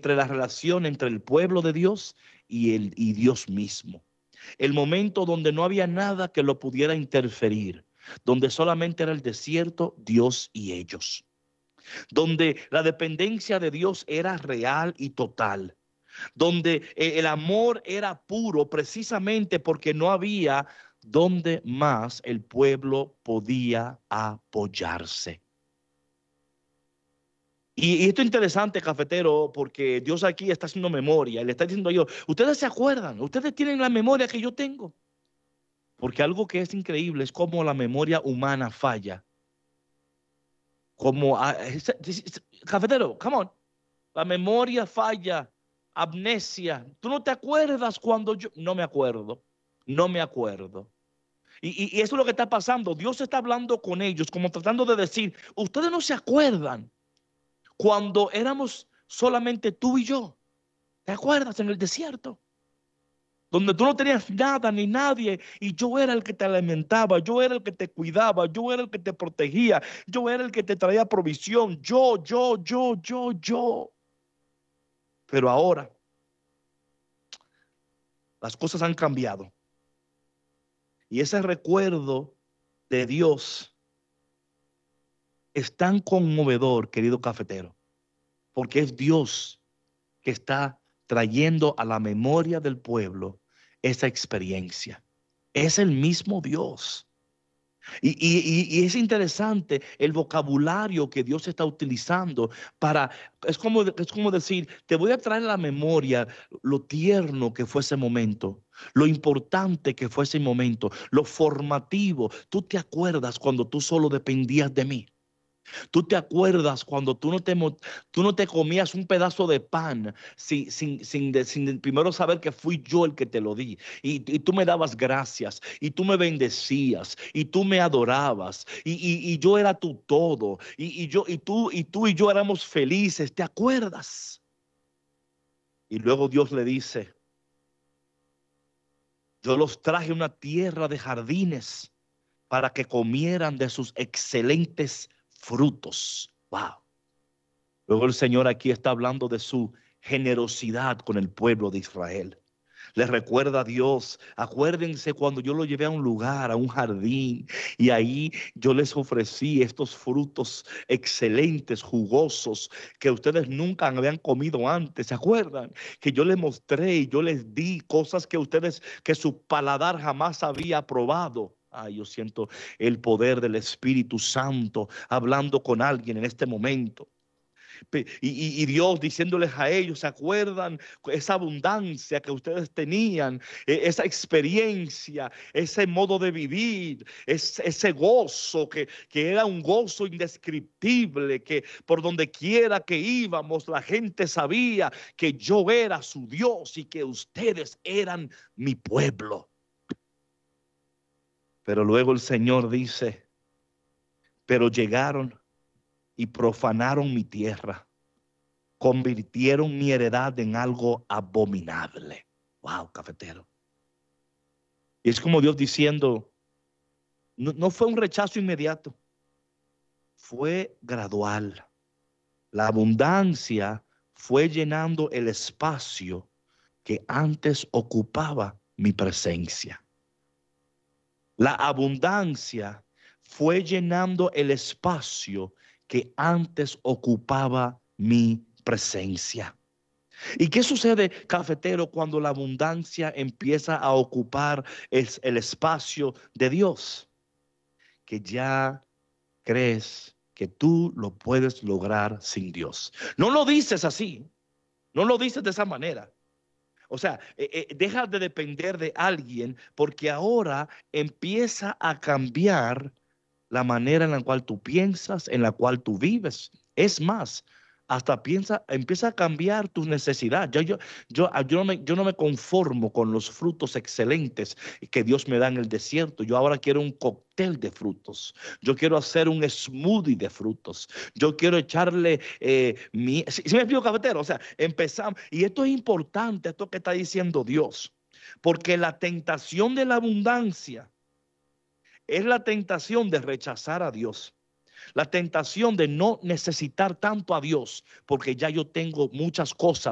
entre la relación entre el pueblo de Dios y Dios mismo. El momento donde no había nada que lo pudiera interferir, donde solamente era el desierto, Dios y ellos, donde la dependencia de Dios era real y total, donde el amor era puro precisamente porque no había donde más el pueblo podía apoyarse. Y esto es interesante, cafetero, porque Dios aquí está haciendo memoria. Y le está diciendo yo, ustedes se acuerdan, ustedes tienen la memoria que yo tengo. Porque algo que es increíble es cómo la memoria humana falla. Como, cafetero, come on. La memoria falla, amnesia. ¿Tú no te acuerdas cuando yo? No me acuerdo, no me acuerdo. Y eso es lo que está pasando. Dios está hablando con ellos, como tratando de decir, ustedes no se acuerdan cuando éramos solamente tú y yo. ¿Te acuerdas en el desierto? Donde tú no tenías nada ni nadie y yo era el que te alimentaba, yo era el que te cuidaba, yo era el que te protegía, yo era el que te traía provisión, yo. Pero ahora las cosas han cambiado y ese recuerdo de Dios es tan conmovedor, querido cafetero, porque es Dios que está trayendo a la memoria del pueblo esa experiencia. Es el mismo Dios. Y es interesante el vocabulario que Dios está utilizando para, es como decir, te voy a traer a la memoria lo tierno que fue ese momento, lo importante que fue ese momento, lo formativo. Tú te acuerdas cuando tú solo dependías de mí. Tú te acuerdas cuando tú no te comías un pedazo de pan sin primero saber que fui yo el que te lo di. Y tú me dabas gracias y tú me bendecías y tú me adorabas y yo era tu todo y tú y yo éramos felices. ¿Te acuerdas? Y luego Dios le dice, yo los traje a una tierra de jardines para que comieran de sus excelentes frutos. Wow. Luego el Señor aquí está hablando de su generosidad con el pueblo de Israel. Les recuerda a Dios, acuérdense cuando yo lo llevé a un lugar, a un jardín, y ahí yo les ofrecí estos frutos excelentes, jugosos, que ustedes nunca habían comido antes. ¿Se acuerdan? Que yo les mostré y yo les di cosas que ustedes, que su paladar jamás había probado. Ay, yo siento el poder del Espíritu Santo hablando con alguien en este momento. Y Dios diciéndoles a ellos, ¿se acuerdan? Esa abundancia que ustedes tenían, esa experiencia, ese modo de vivir, ese gozo que era un gozo indescriptible, que por donde quiera que íbamos la gente sabía que yo era su Dios y que ustedes eran mi pueblo. Pero luego el Señor dice, pero llegaron y profanaron mi tierra, convirtieron mi heredad en algo abominable. Wow, cafetero. Y es como Dios diciendo, no fue un rechazo inmediato, fue gradual. La abundancia fue llenando el espacio que antes ocupaba mi presencia. La abundancia fue llenando el espacio que antes ocupaba mi presencia. ¿Y qué sucede, cafetero, cuando la abundancia empieza a ocupar el espacio de Dios? Que ya crees que tú lo puedes lograr sin Dios. No lo dices así, no lo dices de esa manera. O sea, deja de depender de alguien porque ahora empieza a cambiar la manera en la cual tú piensas, en la cual tú vives. Es más, hasta empieza a cambiar tus necesidades. Yo no me conformo con los frutos excelentes que Dios me da en el desierto. Yo ahora quiero un cóctel de frutos. Yo quiero hacer un smoothie de frutos. Yo quiero echarle ¿sí me explico, cafetero? O sea, empezamos. Y esto es importante, esto que está diciendo Dios. Porque la tentación de la abundancia es la tentación de rechazar a Dios. La tentación de no necesitar tanto a Dios, porque ya yo tengo muchas cosas